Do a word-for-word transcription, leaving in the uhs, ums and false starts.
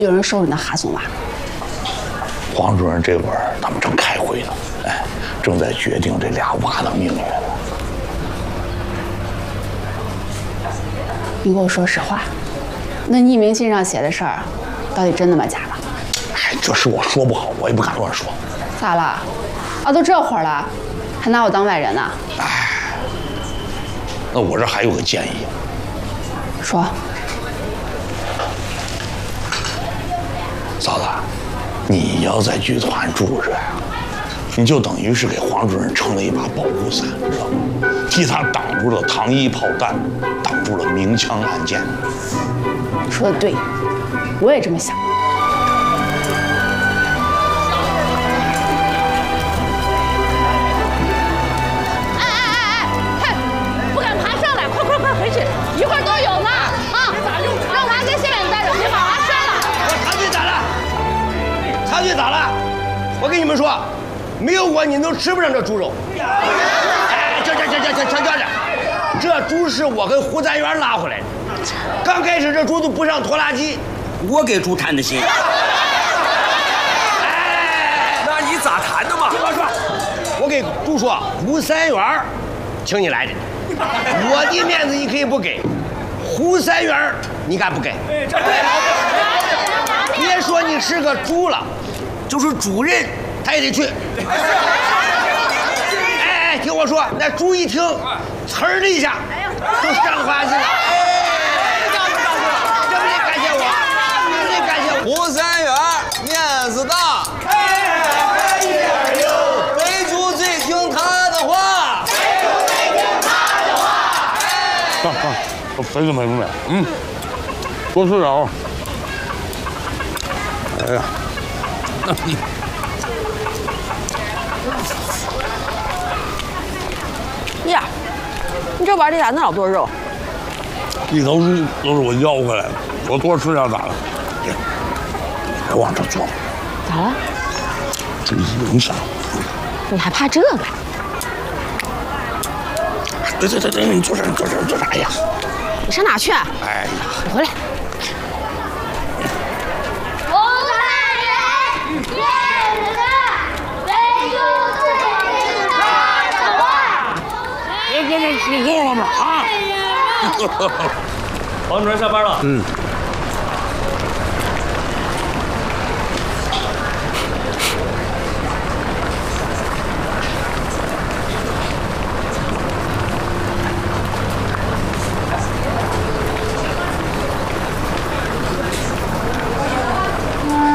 有人收拾那哈松娃。 黄主任这会儿他们正开会呢，哎，正在决定这俩娃的命运。 你跟我说实话，那匿名信上写的事儿，到底真的吗？假的？ 哎，这事我说不好，我也不敢乱说。 咋了？啊，都这会儿了，还拿我当外人呢？ 哎，那我这还有个建议。 说。 嫂子，你要在剧团住着呀，你就等于是给黄主任撑了一把保护伞，知道吗？替他挡住了糖衣炮弹，挡住了明枪暗箭。 说的对，我也这么想。 哎哎哎哎，嘿，不敢爬上来，快快快回去，一会儿都有呢啊！让娃跟谢远带着，别把娃摔了。 差距咋了？差距咋了？我跟你们说，没有我你都吃不上这猪肉。哎，这这这这这这这这，这猪是我跟胡三元拉回来的。刚开始这猪都不上拖拉机，我给猪谈的心。哎， 那你咋谈的嘛？ 听我说，我给猪说，胡三元请你来的，我的面子你可以不给，胡三元你敢不给？ 这对了。 别说你是个猪了，就是主任他也得去。哎哎，听我说，那猪一听，呲儿的一下，都上花去了。这不得感谢我，这得感谢我。 胡三元面子大，肥猪最听他的话。 上上，我肥就没没，嗯，多吃点啊。哎呀， 呀，你这碗里咋那老多肉？ 一头猪都是我要回来的，我多吃点咋了？别，别往这坐， 咋了？ 注意影响。 你还怕这个？ 对对对对，你坐这坐这坐啥呀？ 你上哪去？ 哎呀， 你回来。 胡三元面子大，肥猪最听他的话。 别别别，你够了吗？啊！ 黄主任下班了。嗯。